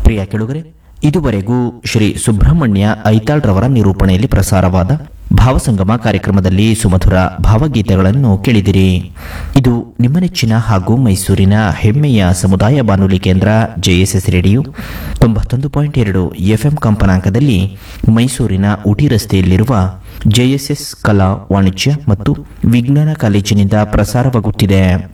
ಪ್ರಿಯ ಕೆಳುಗರೆ, ಇದುವರೆಗೂ ಶ್ರೀ ಸುಬ್ರಹ್ಮಣ್ಯ ಐತಾಳ್ರವರ ನಿರೂಪಣೆಯಲ್ಲಿ ಪ್ರಸಾರವಾದ ಭಾವಸಂಗಮ ಕಾರ್ಯಕ್ರಮದಲ್ಲಿ ಸುಮಧುರ ಭಾವಗೀತೆಗಳನ್ನು ಕೇಳಿದಿರಿ. ಇದು ನಿಮ್ಮ ನೆಚ್ಚಿನ ಹಾಗೂ ಮೈಸೂರಿನ ಹೆಮ್ಮೆಯ ಸಮುದಾಯ ಬಾನುಲಿ ಕೇಂದ್ರ ಜೆಎಸ್ಎಸ್ ರೇಡಿಯೋ 91.2 FM ಕಂಪನಾಂಕದಲ್ಲಿ ಮೈಸೂರಿನ ಉಟಿ ರಸ್ತೆಯಲ್ಲಿರುವ ಜೆಎಸ್ಎಸ್ ಕಲಾ ವಾಣಿಜ್ಯ ಮತ್ತು ವಿಜ್ಞಾನ ಕಾಲೇಜಿನಿಂದ ಪ್ರಸಾರವಾಗುತ್ತಿದೆ.